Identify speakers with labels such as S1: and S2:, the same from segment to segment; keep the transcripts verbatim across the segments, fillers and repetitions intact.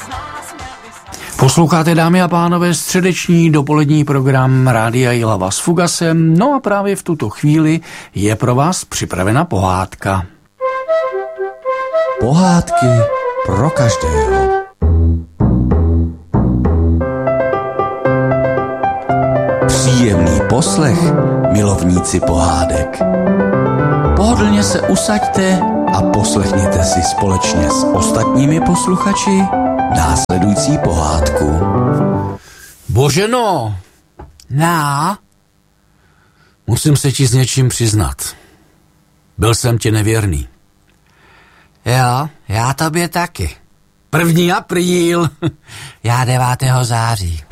S1: Posloucháte, dámy a pánové, středeční dopolední program Rádia Jihlava s Fugasem. No a právě v tuto chvíli je pro vás připravena pohádka.
S2: Pohádky pro každého. Příjemný poslech, milovníci pohádek. Pohodlně se usaďte a poslechněte si společně s ostatními posluchači následující pohádku.
S1: Boženo, já musím se ti s něčím přiznat. Byl jsem ti nevěrný.
S3: Jo, já tobě taky.
S1: První apríl.
S3: Já devátého září.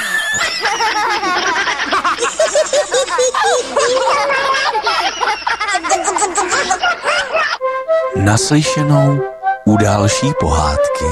S2: Naslyšenou u další pohádky.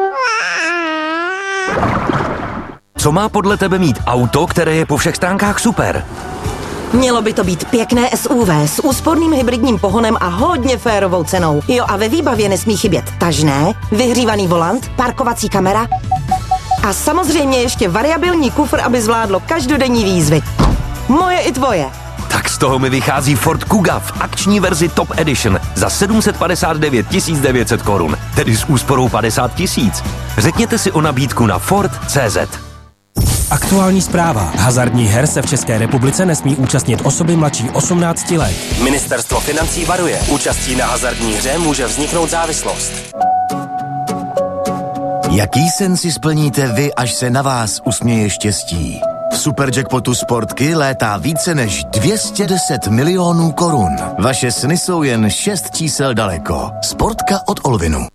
S4: Co má podle tebe mít auto, které je po všech stránkách super?
S5: Mělo by to být pěkné S U V s úsporným hybridním pohonem a hodně férovou cenou. Jo, a ve výbavě nesmí chybět tažné, vyhřívaný volant, parkovací kamera a samozřejmě ještě variabilní kufr, aby zvládlo každodenní výzvy. Moje i tvoje.
S4: Tak z toho mi vychází Ford Kuga v akční verzi Top Edition za sedm set padesát devět tisíc devět set korun, tedy s úsporou padesát tisíc. Řekněte si o nabídku na Ford tečka cé zet.
S6: Aktuální zpráva. Hazardních her se v České republice nesmí účastnit osoby mladší osmnácti let.
S7: Ministerstvo financí varuje. Účastí na hazardní hře může vzniknout závislost.
S8: Jaký sen si splníte vy, až se na vás usměje štěstí? V Superjackpotu Sportky létá více než dvě stě deset milionů korun. Vaše sny jsou jen šest čísel daleko. Sportka od Olvinu.